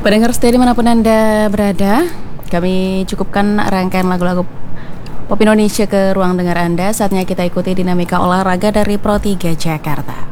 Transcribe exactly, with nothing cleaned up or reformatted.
Pendengar setia dimanapun Anda berada, kami cukupkan rangkaian lagu-lagu pop Indonesia ke ruang dengar Anda. Saatnya kita ikuti dinamika olahraga dari Pro tiga Jakarta.